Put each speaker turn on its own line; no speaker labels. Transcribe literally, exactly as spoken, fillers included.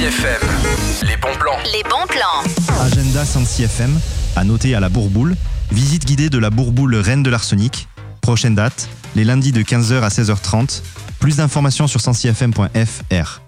F M, les bons plans.
Les bons plans.
Agenda Sancy F M, à noter à la Bourboule. Visite guidée de la Bourboule Reine de l'Arsenic. Prochaine date, les lundis de quinze heures à seize heures trente. Plus d'informations sur sancy f m point f r.